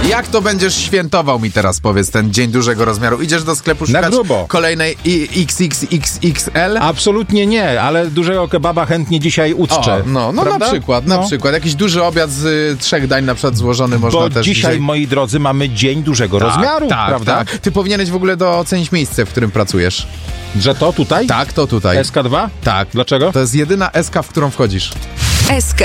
Jak to będziesz świętował, mi teraz powiedz, ten dzień dużego rozmiaru? Idziesz do sklepu Na szukać grubo. kolejnej XXXXL? Absolutnie nie, ale dużego kebaba chętnie dzisiaj uczczę. No na Prawda? przykład. Jakiś duży obiad z 3 dań na przykład złożony można Bo też dzisiaj, moi drodzy, mamy dzień dużego rozmiaru, prawda? Tak. Ty powinieneś w ogóle docenić miejsce, w którym pracujesz. Że to tutaj? Tak, to tutaj. SK2? Tak. Dlaczego? To jest jedyna SK, w którą wchodzisz. SK.